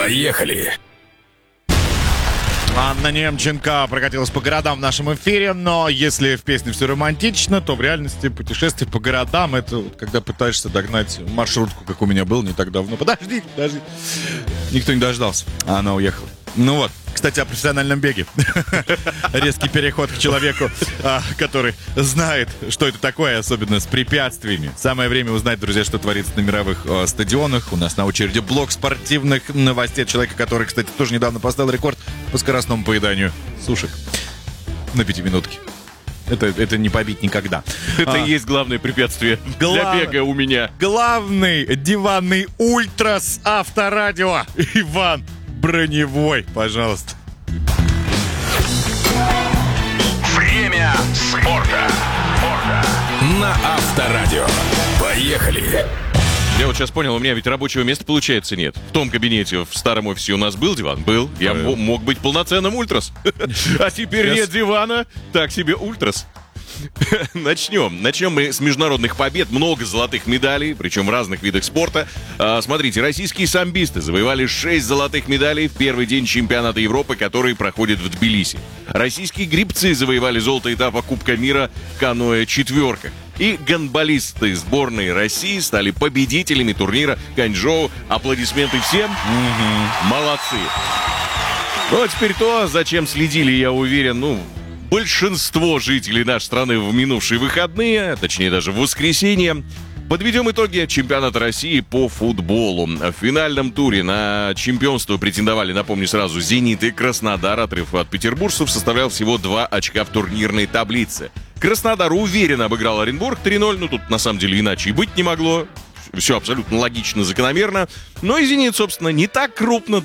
Поехали! Анна Немченко прокатилась по городам в нашем эфире, но если в песне все романтично, то в реальности путешествие по городам — это вот когда пытаешься догнать маршрутку, как у меня был не так давно. Подожди. Никто не дождался, а она уехала. Ну вот, кстати, о профессиональном беге. Резкий переход к человеку, который знает, что это такое, особенно с препятствиями. Самое время узнать, друзья, что творится на мировых стадионах. У нас на очереди блок спортивных новостей от человека, который, кстати, тоже недавно поставил рекорд по скоростному поеданию сушек на 5-минутке. Это не побить никогда. Это и есть главное препятствие для бега у меня. Главный диванный ультра с Авторадио Иван Броневой, пожалуйста. Время спорта. На Авторадио. Поехали! Я вот сейчас понял, у меня ведь рабочего места, получается, нет. В том кабинете, в старом офисе у нас был диван? Был. Я мог быть полноценным ультрас. А теперь нет дивана, так себе ультрас. Начнем мы с международных побед. Много золотых медалей, причем в разных видах спорта. Смотрите, российские самбисты завоевали 6 золотых медалей в первый день чемпионата Европы, который проходит в Тбилиси. Российские гребцы завоевали золото этапа Кубка мира каноэ-четверка. И гандболисты сборной России стали победителями турнира Ганчжоу. Аплодисменты всем. Молодцы. Ну а теперь то, зачем следили, я уверен, большинство жителей нашей страны в минувшие выходные, точнее даже в воскресенье. Подведем итоги чемпионата России по футболу. В финальном туре на чемпионство претендовали, напомню сразу, «Зенит» и «Краснодар». Отрыв от петербуржцев составлял всего 2 очка в турнирной таблице. «Краснодар» уверенно обыграл «Оренбург» 3-0. Тут на самом деле иначе и быть не могло. Все абсолютно логично, закономерно. Но и «Зенит», собственно, не так крупно